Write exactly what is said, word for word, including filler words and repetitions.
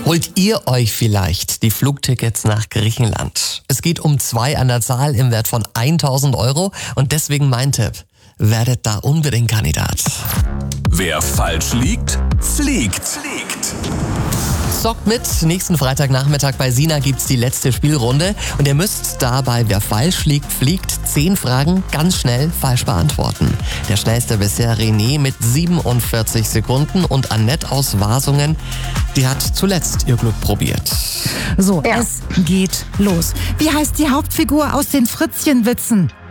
Holt ihr euch vielleicht die Flugtickets nach Griechenland? Es geht um zwei an der Zahl im Wert von tausend Euro und deswegen mein Tipp, werdet da unbedingt Kandidat. Wer falsch liegt, fliegt. Fliegt. Zockt mit. Nächsten Freitagnachmittag bei Sina gibt's die letzte Spielrunde und ihr müsst dabei, wer falsch liegt, fliegt, zehn Fragen ganz schnell falsch beantworten. Der schnellste bisher René mit siebenundvierzig Sekunden und Annette aus Wasungen, die hat zuletzt ihr Glück probiert. So, Ja. es geht los. Wie heißt die Hauptfigur aus den Fritzchen-Witzen?